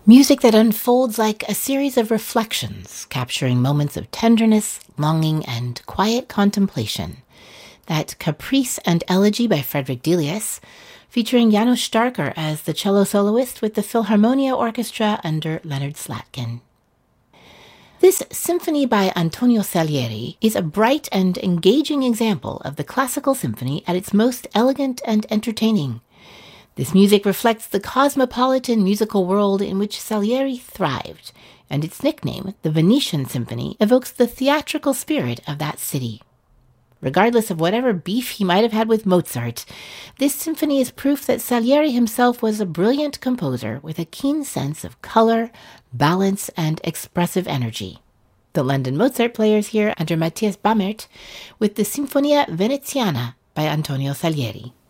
Music that unfolds like a series of reflections, capturing moments of tenderness, longing, and quiet contemplation. That Caprice and Elegy by Frederick Delius, featuring Janos Starker as the cello soloist with the Philharmonia Orchestra under Leonard Slatkin. This symphony by Antonio Salieri is a bright and engaging example of the classical symphony at its most elegant and entertaining. This music reflects the cosmopolitan musical world in which Salieri thrived, and its nickname, the Venetian Symphony, evokes the theatrical spirit of that city. Regardless of whatever beef he might have had with Mozart, this symphony is proof that Salieri himself was a brilliant composer with a keen sense of color, balance, and expressive energy. The London Mozart Players here under Matthias Bammert with the Sinfonia Veneziana by Antonio Salieri.